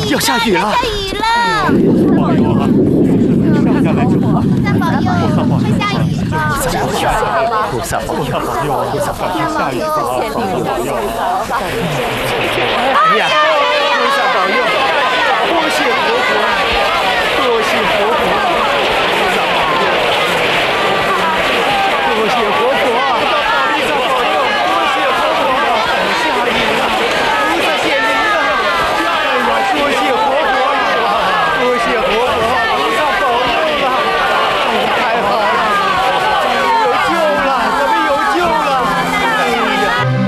要下雨了！ 下雨了！ 保佑啊！ 三保佑，会下雨了！ 菩萨保佑！菩萨保佑！菩萨保佑！下雨了！保佑！哎呀！